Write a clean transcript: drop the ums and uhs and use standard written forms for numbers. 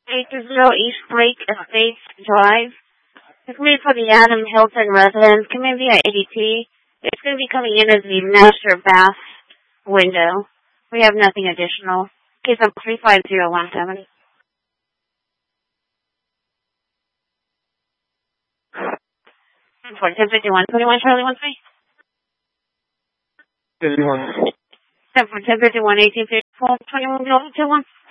820 East Lake Estates Drive. It's made for the Adam Hilton residence. Come in via ADT. It's going to be coming in as the master bath window. We have nothing additional. Case of 35017. For 1051, 21 Charlie 13. 51. 1051, 1854, 21 Golden 21.